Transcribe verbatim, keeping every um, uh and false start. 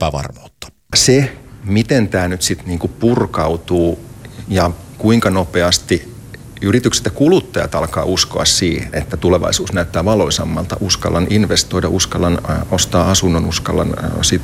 epävarmuutta. Se, miten tämä nyt sitten niinku purkautuu ja kuinka nopeasti yritykset ja kuluttajat alkaa uskoa siihen, että tulevaisuus näyttää valoisammalta, uskallan investoida, uskallan ostaa asunnon, uskallan sitoutua